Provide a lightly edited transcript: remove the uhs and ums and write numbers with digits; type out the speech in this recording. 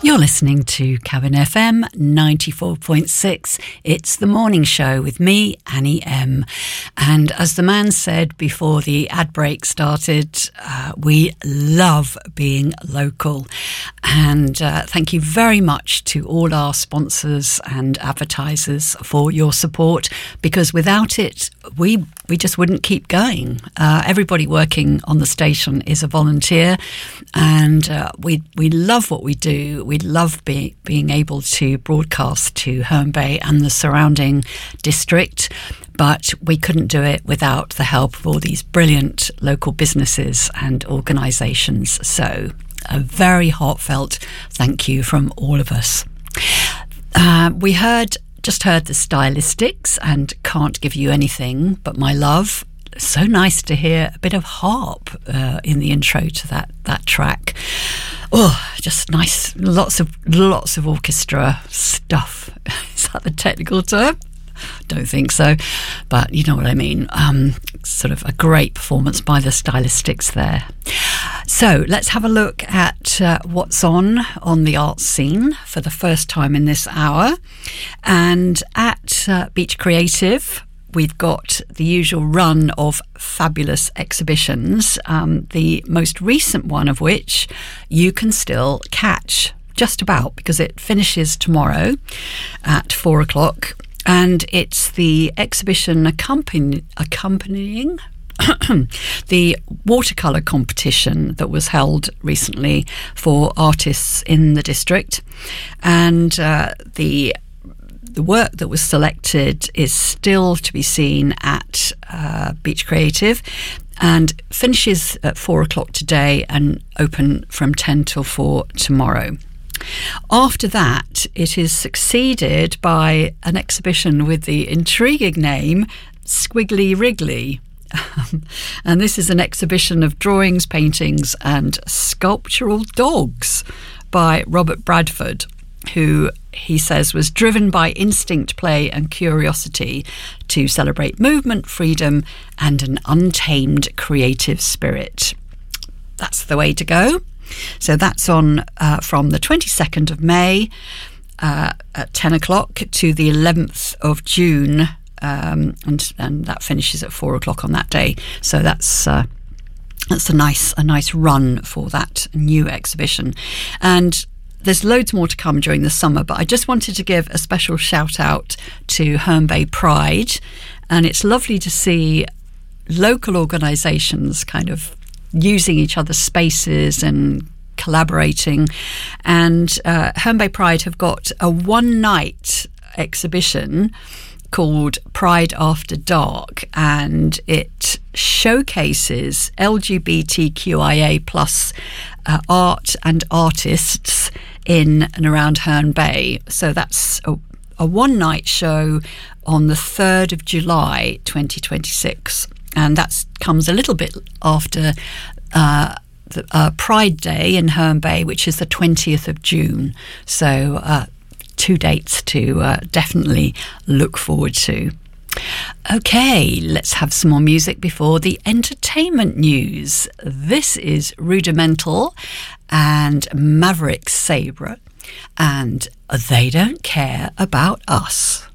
You're listening to Cabin FM 94.6. It's the morning show with me, Annie M. And as the man said before the ad break started, we love being local. And thank you very much to all our sponsors and advertisers for your support, because without it, we just wouldn't keep going. Everybody working on the station is a volunteer, and we love what we do. We love being able to broadcast to Herne Bay and the surrounding district, but we couldn't do it without the help of all these brilliant local businesses and organisations. So a very heartfelt thank you from all of us. We just heard the Stylistics and Can't Give You Anything But My Love. So nice to hear a bit of harp in the intro to that track. Oh, just nice. Lots of orchestra stuff. Is that the technical term? Don't think so, but you know what I mean. Sort of a great performance by the Stylistics there. So let's have a look at what's on the arts scene for the first time in this hour. And at Beach Creative, we've got the usual run of fabulous exhibitions, the most recent one of which you can still catch just about, because it finishes tomorrow at 4:00. And it's the exhibition accompanying the watercolour competition that was held recently for artists in the district. And the work that was selected is still to be seen at Beach Creative, and finishes at 4:00 today and open from 10 till 4 tomorrow. After that, it is succeeded by an exhibition with the intriguing name Squiggly Wriggly. And this is an exhibition of drawings, paintings and sculptural dogs by Robert Bradford, who he says was driven by instinct, play and curiosity to celebrate movement, freedom and an untamed creative spirit. That's the way to go. So that's on from the 22nd of May at 10 o'clock to the 11th of June, and that finishes at 4 o'clock on that day. So that's a nice run for that new exhibition. And there's loads more to come during the summer, but I just wanted to give a special shout out to Herne Bay Pride. And it's lovely to see local organisations kind of using each other's spaces and collaborating. And Herne Bay Pride have got a one-night exhibition called Pride After Dark, and it showcases LGBTQIA plus art and artists in and around Herne Bay. So that's a one-night show on the 3rd of July 2026. And that comes a little bit after Pride Day in Herne Bay, which is the 20th of June. So 2 dates to definitely look forward to. Okay, let's have some more music before the entertainment news. This is Rudimental and Maverick Sabre, and They Don't Care About Us.